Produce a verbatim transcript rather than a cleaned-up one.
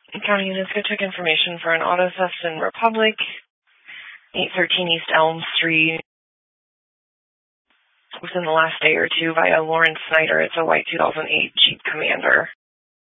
County units go check information for an auto theft in Republic, eight thirteen East Elm Street. Within the last day or two via Lawrence Snyder. It's a white two thousand eight Jeep Commander.